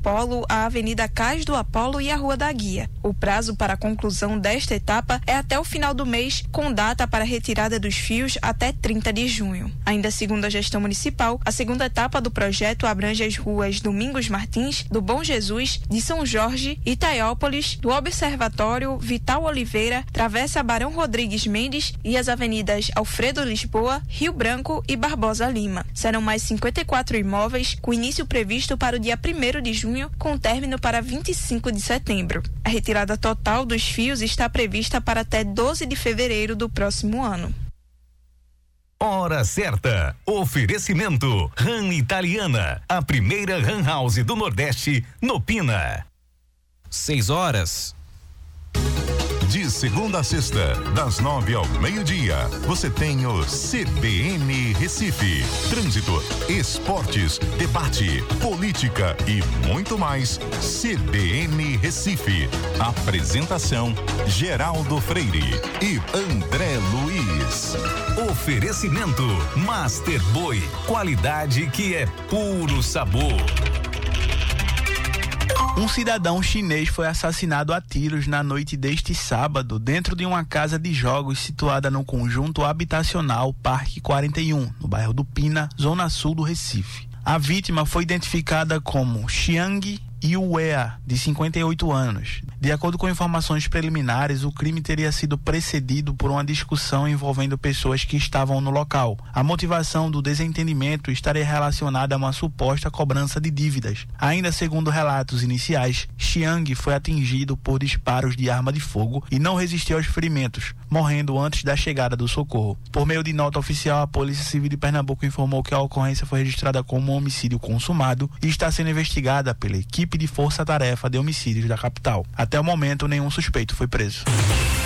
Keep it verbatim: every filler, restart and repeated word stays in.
Apolo, a Avenida Cais do Apolo e a Rua da Guia. O prazo para a conclusão desta etapa é até o final do mês, com data para retirada dos fios até trinta de junho. Ainda segundo a gestão municipal, a segunda etapa do projeto abrange as ruas Domingos Martins, do Bom Jesus, de São Jorge, Itaiópolis, do Observatório, Vital Oliveira, Travessa Barão Rodrigues Mendes e as avenidas Alfredo Lisboa, Rio Branco e Barbosa Lima. Serão mais cinquenta e quatro imóveis, com início previsto para o dia primeiro de junho, com término para vinte e cinco de setembro. A retirada total dos fios está prevista para até doze de fevereiro do próximo ano. Hora certa. Oferecimento RAM Italiana, a primeira RAM House do Nordeste, no Pina. Seis horas. De segunda a sexta, das nove ao meio-dia, você tem o C B N Recife. Trânsito, esportes, debate, política e muito mais. C B N Recife. Apresentação: Geraldo Freire e André Luiz. Oferecimento Master Boi, qualidade que é puro sabor. Um cidadão chinês foi assassinado a tiros na noite deste sábado dentro de uma casa de jogos situada no conjunto habitacional Parque quarenta e um, no bairro do Pina, zona sul do Recife. A vítima foi identificada como Xiang Yuea, de cinquenta e oito anos. De acordo com informações preliminares, o crime teria sido precedido por uma discussão envolvendo pessoas que estavam no local. A motivação do desentendimento estaria relacionada a uma suposta cobrança de dívidas. Ainda segundo relatos iniciais, Xiang foi atingido por disparos de arma de fogo e não resistiu aos ferimentos, morrendo antes da chegada do socorro. Por meio de nota oficial, a Polícia Civil de Pernambuco informou que a ocorrência foi registrada como um homicídio consumado e está sendo investigada pela equipe de força-tarefa de homicídios da capital. Até o momento, nenhum suspeito foi preso.